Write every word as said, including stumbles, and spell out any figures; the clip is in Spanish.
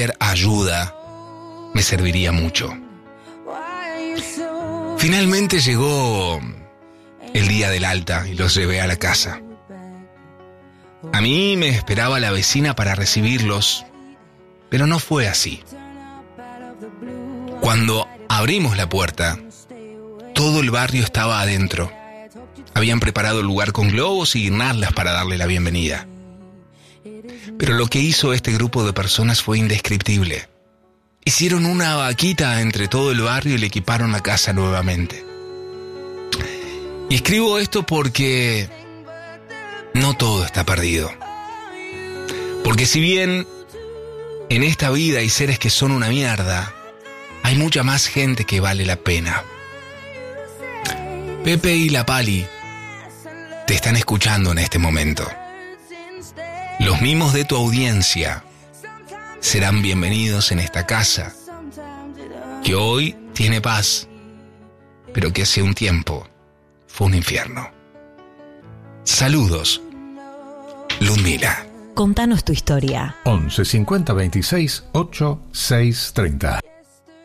ayuda me serviría mucho. Finalmente llegó el día del alta y los llevé a la casa. A mí me esperaba la vecina para recibirlos, pero no fue así. Cuando abrimos la puerta, todo el barrio estaba adentro. Habían preparado el lugar con globos y guirnaldas para darle la bienvenida. Pero lo que hizo este grupo de personas fue indescriptible. Hicieron una vaquita entre todo el barrio y le equiparon la casa nuevamente. Y escribo esto porque no todo está perdido. Porque si bien en esta vida hay seres que son una mierda, hay mucha más gente que vale la pena. Pepe y la Pali te están escuchando en este momento. Los mimos de tu audiencia serán bienvenidos en esta casa, que hoy tiene paz, pero que hace un tiempo fue un infierno. Saludos, Ludmila. Contanos tu historia. once cincuenta veintiséis ocho seis treinta.